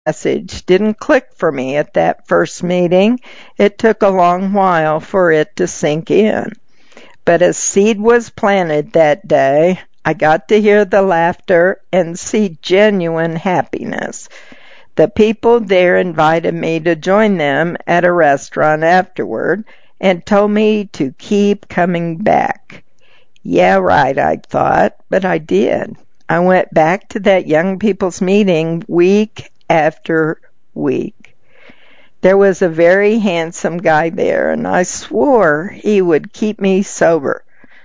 message didn't click for me at that first meeting. It took a long while for it to sink in. But a seed was planted that day. I got to hear the laughter and see genuine happiness. The people there invited me to join them at a restaurant afterward and told me to keep coming back. Yeah, right, I thought, but I did. I went back to that young people's meeting week after week. There was a very handsome guy there, and I swore he would keep me sober.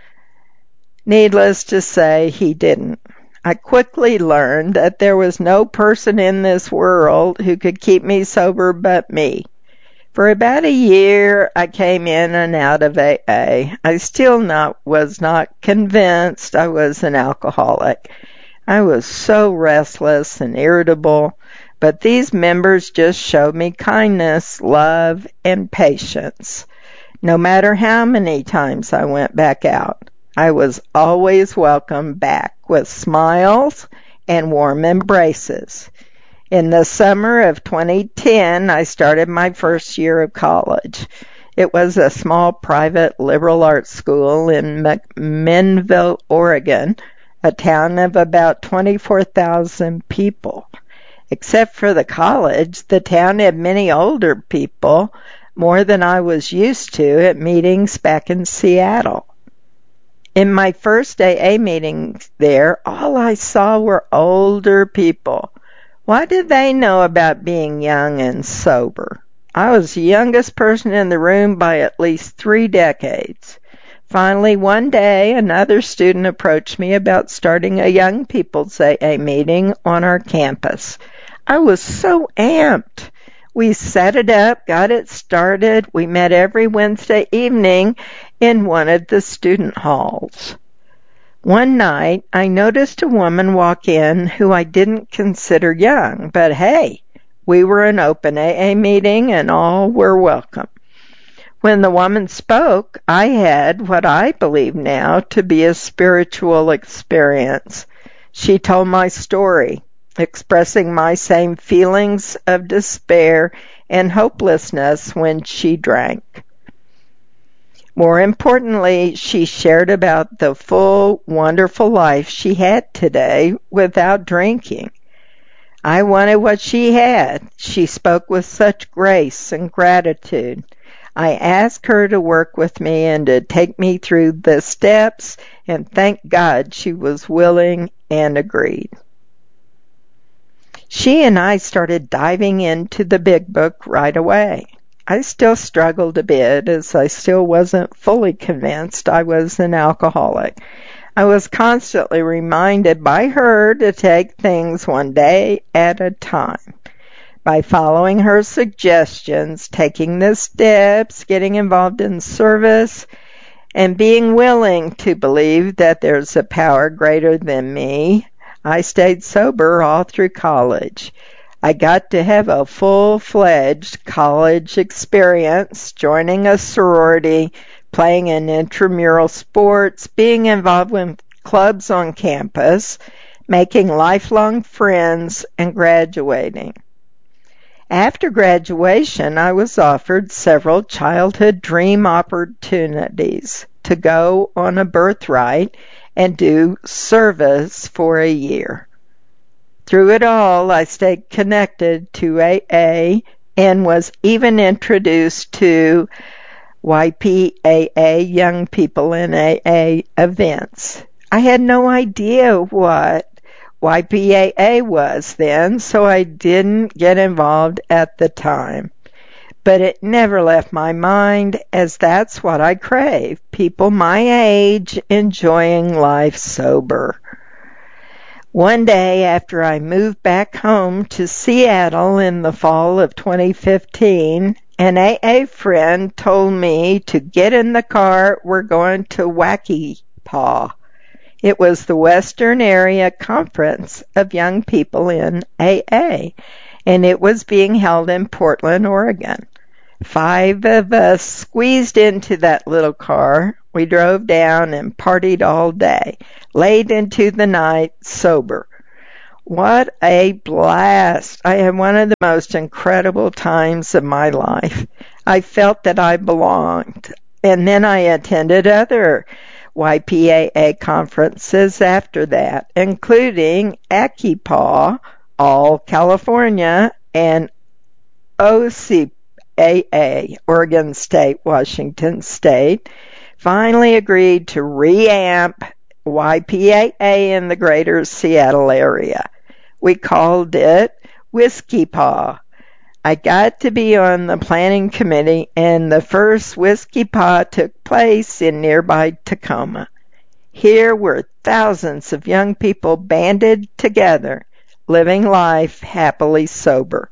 Needless to say, he didn't. I quickly learned that there was no person in this world who could keep me sober but me. For about a year, I came in and out of AA. I still was not convinced I was an alcoholic. I was so restless and irritable, but these members just showed me kindness, love, and patience. No matter how many times I went back out, I was always welcomed back with smiles and warm embraces. In the summer of 2010, I started my first year of college. It was a small private liberal arts school in McMinnville, Oregon, a town of about 24,000 people. Except for the college, the town had many older people, more than I was used to at meetings back in Seattle. In my first AA meeting there, all I saw were older people. What did they know about being young and sober? I was the youngest person in the room by at least 3 decades. Finally, one day, another student approached me about starting a young people's AA meeting on our campus. I was so amped. We set it up, got it started. We met every Wednesday evening in one of the student halls. One night, I noticed a woman walk in who I didn't consider young, but hey, we were an open AA meeting and all were welcome. When the woman spoke, I had what I believe now to be a spiritual experience. She told my story, expressing my same feelings of despair and hopelessness when she drank. More importantly, she shared about the full, wonderful life she had today without drinking. I wanted what she had. She spoke with such grace and gratitude. I asked her to work with me and to take me through the steps, and thank God she was willing and agreed. She and I started diving into the big book right away. I still struggled a bit as I still wasn't fully convinced I was an alcoholic. I was constantly reminded by her to take things one day at a time. By following her suggestions, taking the steps, getting involved in service, and being willing to believe that there's a power greater than me, I stayed sober all through college. I got to have a full-fledged college experience, joining a sorority, playing in intramural sports, being involved with clubs on campus, making lifelong friends, and graduating. After graduation, I was offered several childhood dream opportunities to go on a birthright and do service for a year. Through it all, I stayed connected to AA and was even introduced to YPAA, Young People in AA events. I had no idea what YPAA was then, so I didn't get involved at the time. But it never left my mind, as that's what I crave, people my age enjoying life sober. One day after I moved back home to Seattle in the fall of 2015, an AA friend told me to get in the car, we're going to Wacky Paw. It was the Western Area Conference of Young People in AA, and it was being held in Portland, Oregon. 5 of us squeezed into that little car. We drove down and partied all day, late into the night, sober. What a blast! I had one of the most incredible times of my life. I felt that I belonged. And then I attended other YPAA conferences after that, including ACIPAW, All California, and OCAA, Oregon State, Washington State, finally agreed to re-amp YPAA in the greater Seattle area. We called it Whiskey Paw. I got to be on the planning committee, and the first Whiskey Paw took place in nearby Tacoma. Here were thousands of young people banded together, living life happily sober.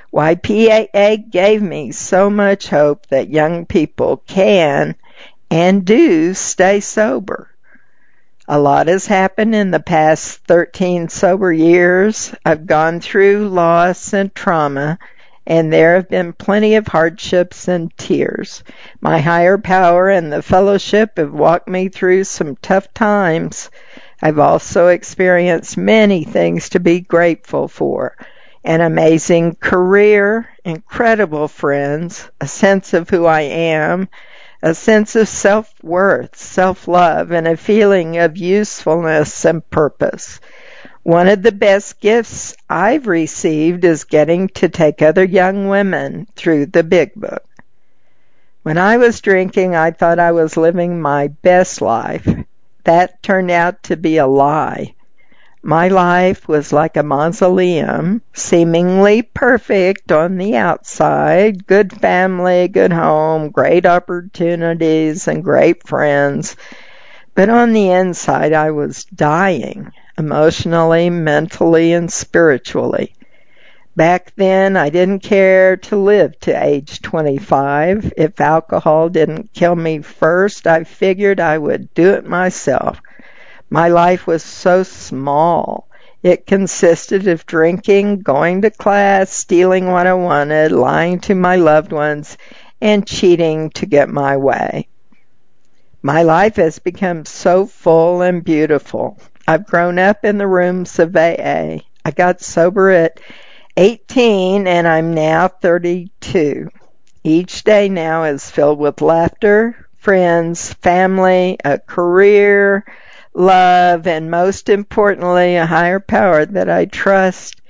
YPAA gave me so much hope that young people can and do stay sober. A lot has happened in the past 13 sober years. I've gone through loss and trauma, and there have been plenty of hardships and tears. My higher power and the fellowship have walked me through some tough times. I've also experienced many things to be grateful for. An amazing career, incredible friends, a sense of who I am, a sense of self-worth, self-love, and a feeling of usefulness and purpose. One of the best gifts I've received is getting to take other young women through the Big Book. When I was drinking, I thought I was living my best life. That turned out to be a lie. My life was like a mausoleum, seemingly perfect on the outside, good family, good home, great opportunities, and great friends. But on the inside, I was dying, emotionally, mentally, and spiritually. Back then, I didn't care to live to age 25. If alcohol didn't kill me first, I figured I would do it myself. My life was so small. It consisted of drinking, going to class, stealing what I wanted, lying to my loved ones, and cheating to get my way. My life has become so full and beautiful. I've grown up in the rooms of AA. I got sober at 18 and I'm now 32. Each day now is filled with laughter, friends, family, a career, love, and most importantly, a higher power that I trust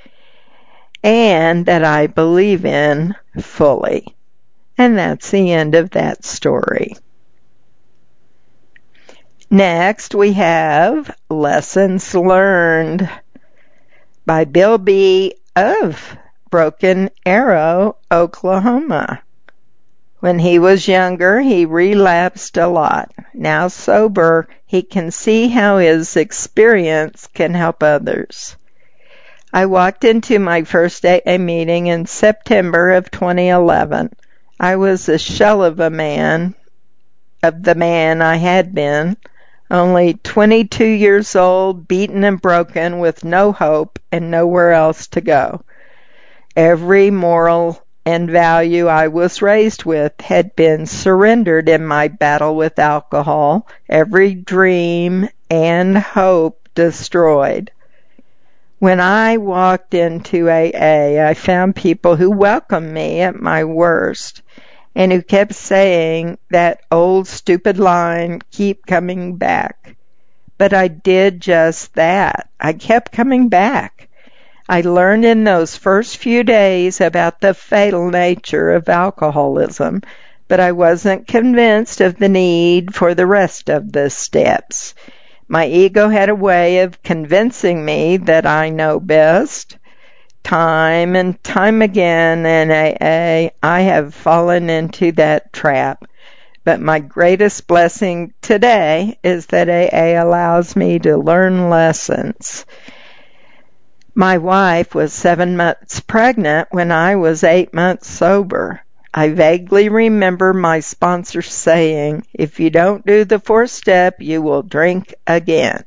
and that I believe in fully. And that's the end of that story. Next, we have Lessons Learned by Bill B. of Broken Arrow, Oklahoma. When he was younger, he relapsed a lot. Now sober, he can see how his experience can help others. I walked into my first AA meeting in September of 2011. I was a shell of the man I had been, only 22 years old, beaten and broken, with no hope and nowhere else to go. Every moral and value I was raised with had been surrendered in my battle with alcohol, every dream and hope destroyed. When I walked into AA, I found people who welcomed me at my worst and who kept saying that old stupid line, keep coming back. But I did just that. I kept coming back. I learned in those first few days about the fatal nature of alcoholism, but I wasn't convinced of the need for the rest of the steps. My ego had a way of convincing me that I know best. Time and time again in AA, I have fallen into that trap. But my greatest blessing today is that AA allows me to learn lessons. My wife was 7 months pregnant when I was 8 months sober. I vaguely remember my sponsor saying, if you don't do the 4th step, you will drink again.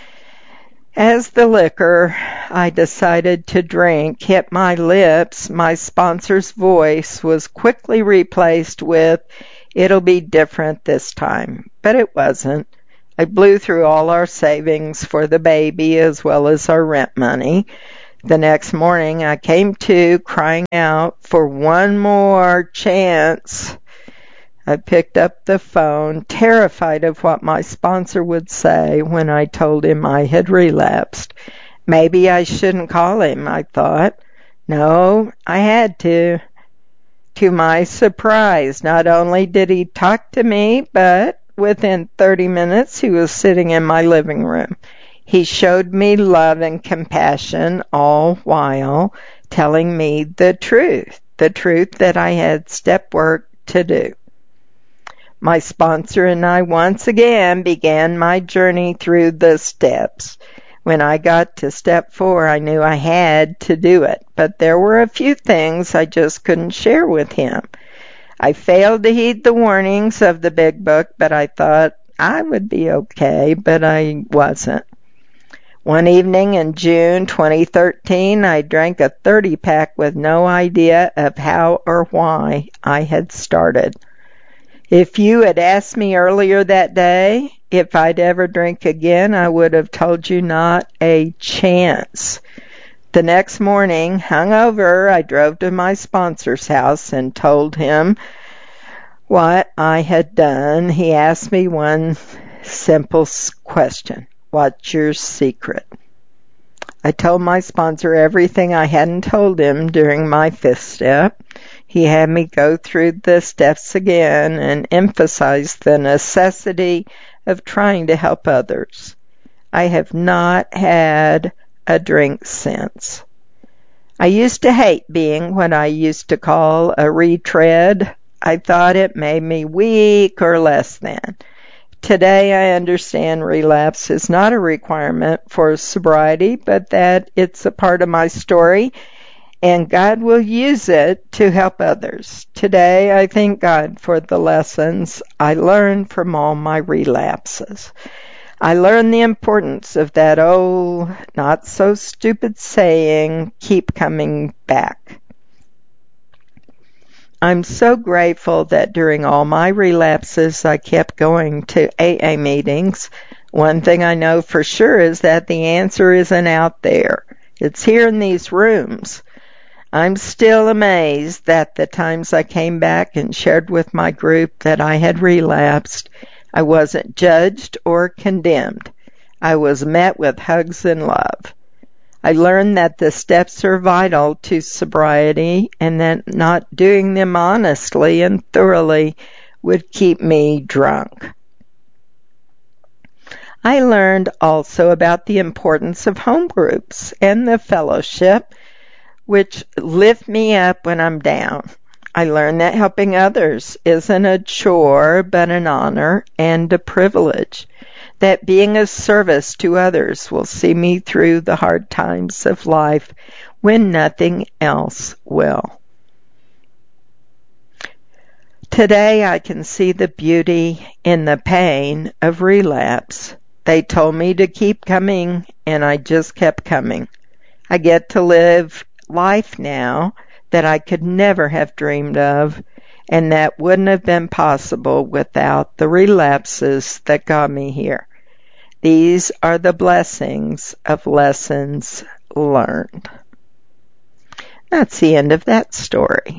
As the liquor I decided to drink hit my lips, my sponsor's voice was quickly replaced with, it'll be different this time. But it wasn't. I blew through all our savings for the baby as well as our rent money. The next morning, I came to crying out for one more chance. I picked up the phone, terrified of what my sponsor would say when I told him I had relapsed. Maybe I shouldn't call him, I thought. No, I had to. To my surprise, not only did he talk to me, but within 30 minutes he was sitting in my living room. He showed me love and compassion, all while telling me the truth that I had step work to do. My sponsor and I once again began my journey through the steps. When I got to step 4, I knew I had to do it, but there were a few things I just couldn't share with him. I failed to heed the warnings of the big book, but I thought I would be okay, but I wasn't. One evening in June 2013, I drank a 30-pack with no idea of how or why I had started. If you had asked me earlier that day if I'd ever drink again, I would have told you not a chance. The next morning, hungover, I drove to my sponsor's house and told him what I had done. He asked me one simple question: what's your secret? I told my sponsor everything I hadn't told him during my 5th step. He had me go through the steps again and emphasize the necessity of trying to help others. I have not had a drink since. I used to hate being what I used to call a retread. I thought it made me weak or less than. Today I understand relapse is not a requirement for sobriety, but that it's a part of my story, and God will use it to help others. Today I thank God for the lessons I learned from all my relapses. I learned the importance of that old, not so stupid saying, keep coming back. I'm so grateful that during all my relapses I kept going to AA meetings. One thing I know for sure is that the answer isn't out there. It's here in these rooms. I'm still amazed that the times I came back and shared with my group that I had relapsed, I wasn't judged or condemned. I was met with hugs and love. I learned that the steps are vital to sobriety and that not doing them honestly and thoroughly would keep me drunk. I learned also about the importance of home groups and the fellowship, which lift me up when I'm down. I learned that helping others isn't a chore, but an honor and a privilege. That being of service to others will see me through the hard times of life when nothing else will. Today I can see the beauty in the pain of relapse. They told me to keep coming, and I just kept coming. I get to live life now that I could never have dreamed of, and that wouldn't have been possible without the relapses that got me here. These are the blessings of lessons learned. That's the end of that story.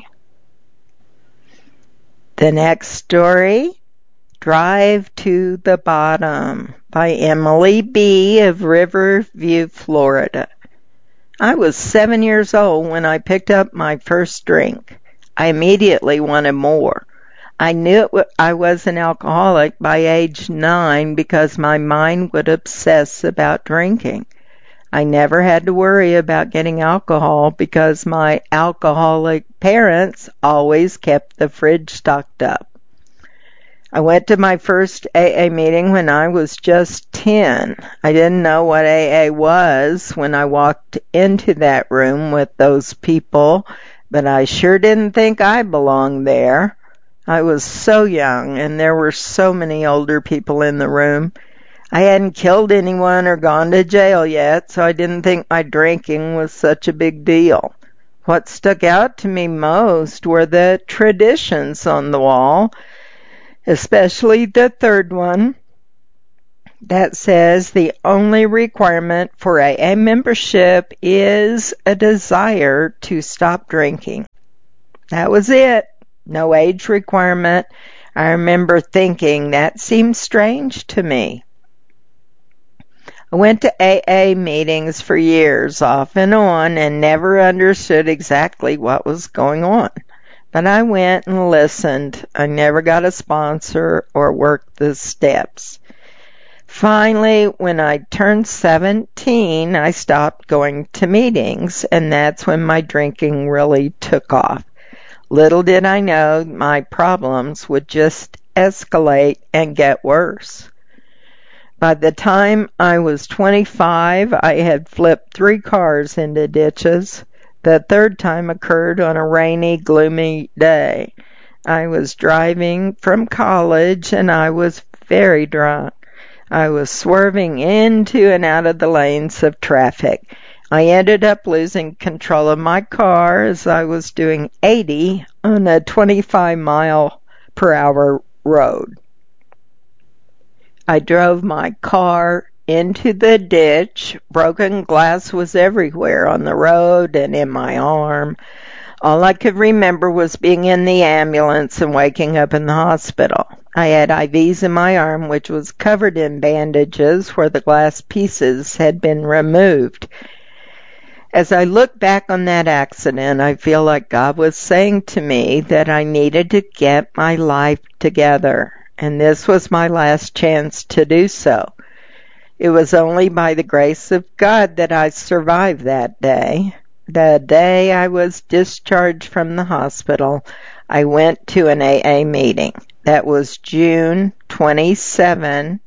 The next story, Drive to the Bottom, by Emily B. of Riverview, Florida. I was 7 years old when I picked up my first drink. I immediately wanted more. I knew I was an alcoholic by age 9 because my mind would obsess about drinking. I never had to worry about getting alcohol because my alcoholic parents always kept the fridge stocked up. I went to my first AA meeting when I was just 10. I didn't know what AA was when I walked into that room with those people, but I sure didn't think I belonged there. I was so young, and there were so many older people in the room. I hadn't killed anyone or gone to jail yet, so I didn't think my drinking was such a big deal. What stuck out to me most were the traditions on the wall, especially the third one. that says the only requirement for AA membership is a desire to stop drinking. That was it. No age requirement. I remember thinking that seemed strange to me. I went to AA meetings for years, off and on, and never understood exactly what was going on. But I went and listened. I never got a sponsor or worked the steps. Finally, when I turned 17, I stopped going to meetings, and that's when my drinking really took off. Little did I know my problems would just escalate and get worse. By the time I was 25, I had flipped 3 cars into ditches. The third time occurred on a rainy, gloomy day. I was driving from college and I was very drunk. I was swerving into and out of the lanes of traffic. I ended up losing control of my car as I was doing 80 on a 25-mile-per-hour road. I drove my car into the ditch. Broken glass was everywhere on the road and in my arm. All I could remember was being in the ambulance and waking up in the hospital. I had IVs in my arm, which was covered in bandages where the glass pieces had been removed. As I look back on that accident, I feel like God was saying to me that I needed to get my life together, and this was my last chance to do so. It was only by the grace of God that I survived that day. The day I was discharged from the hospital, I went to an AA meeting. That was June 27,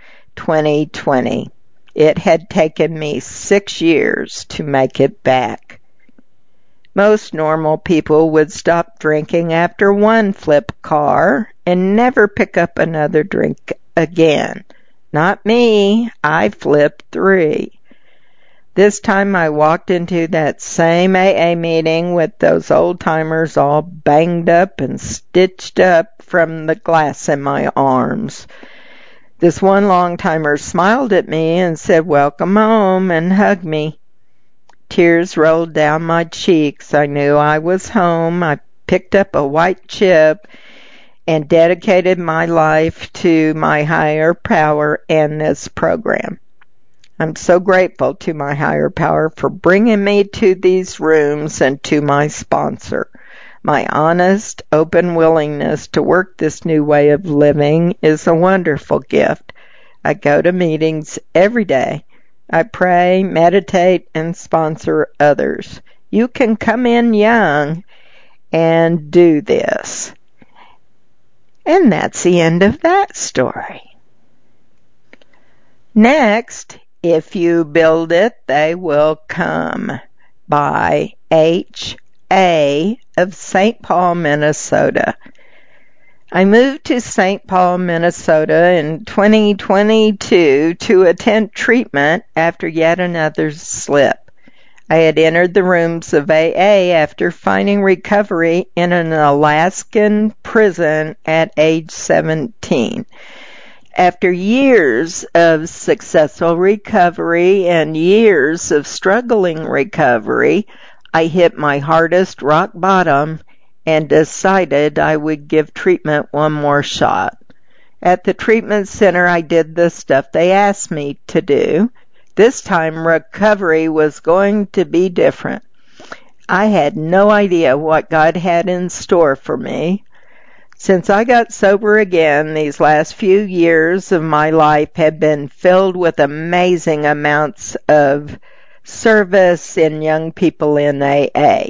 2020. It had taken me 6 years to make it back. Most normal people would stop drinking after one flip car and never pick up another drink again. Not me. I flipped 3. This time I walked into that same AA meeting with those old-timers all banged up and stitched up from the glass in my arms. This one long-timer smiled at me and said, "Welcome home," and hugged me. Tears rolled down my cheeks. I knew I was home. I picked up a white chip and dedicated my life to my higher power and this program. I'm so grateful to my higher power for bringing me to these rooms and to my sponsor. My honest, open willingness to work this new way of living is a wonderful gift. I go to meetings every day. I pray, meditate, and sponsor others. You can come in young and do this. And that's the end of that story. Next, If You Build It, They Will Come, by H.A. of St. Paul, Minnesota. I moved to St. Paul, Minnesota in 2022 to attend treatment after yet another slip. I had entered the rooms of AA after finding recovery in an Alaskan prison at age 17. After years of successful recovery and years of struggling recovery, I hit my hardest rock bottom and decided I would give treatment one more shot. At the treatment center, I did the stuff they asked me to do. This time, recovery was going to be different. I had no idea what God had in store for me. Since I got sober again, these last few years of my life have been filled with amazing amounts of service in young people in AA,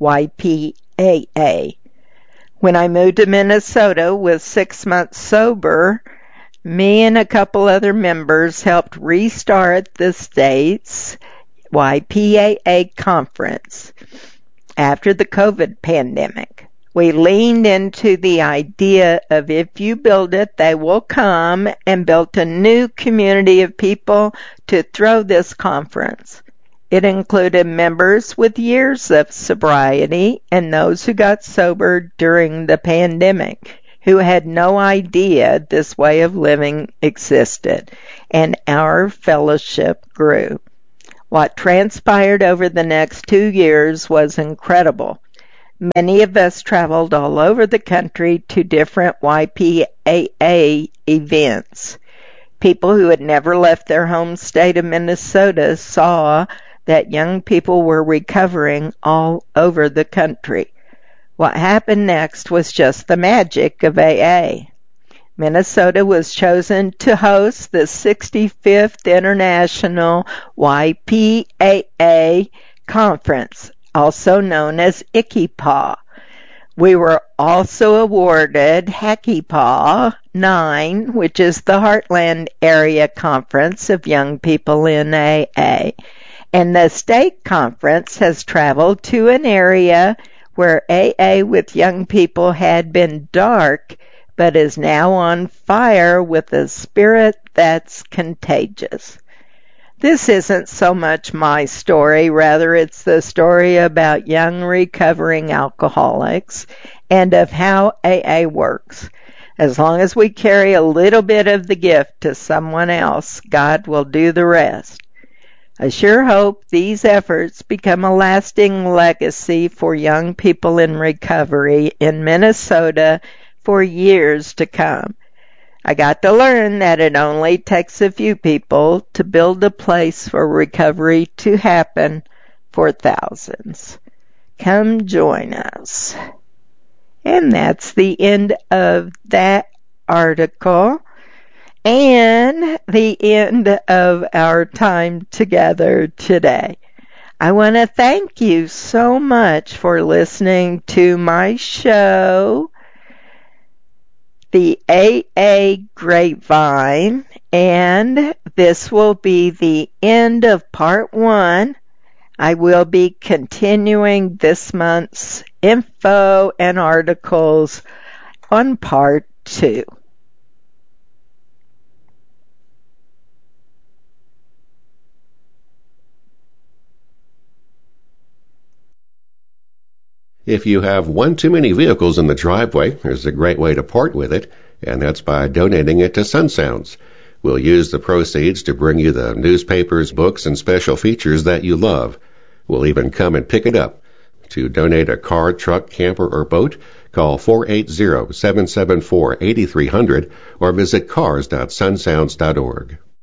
YPAA. When I moved to Minnesota with 6 months sober, me and a couple other members helped restart the state's YPAA conference after the COVID pandemic. We leaned into the idea of if you build it, they will come, and built a new community of people to throw this conference. It included members with years of sobriety and those who got sober during the pandemic. who had no idea this way of living existed, and our fellowship grew. What transpired over the next 2 years was incredible. Many of us traveled all over the country to different YPAA events. People who had never left their home state of Minnesota saw that young people were recovering all over the country. What happened next was just the magic of AA. Minnesota was chosen to host the 65th International YPAA Conference, also known as ICYPAA. We were also awarded HACYPAA 9, which is the Heartland Area Conference of Young People in AA. And the state conference has traveled to an area where AA with young people had been dark, but is now on fire with a spirit that's contagious. This isn't so much my story, rather it's the story about young recovering alcoholics and of how AA works. As long as we carry a little bit of the gift to someone else, God will do the rest. I sure hope these efforts become a lasting legacy for young people in recovery in Minnesota for years to come. I got to learn that it only takes a few people to build a place for recovery to happen for thousands. Come join us. And that's the end of that article and the end of our time together today. I want to thank you so much for listening to my show, the AA Grapevine, and this will be the end of part 1. I will be continuing this month's info and articles on part 2. If you have one too many vehicles in the driveway, there's a great way to part with it, and that's by donating it to SunSounds. We'll use the proceeds to bring you the newspapers, books, and special features that you love. We'll even come and pick it up. To donate a car, truck, camper, or boat, call 480-774-8300 or visit cars.sunsounds.org.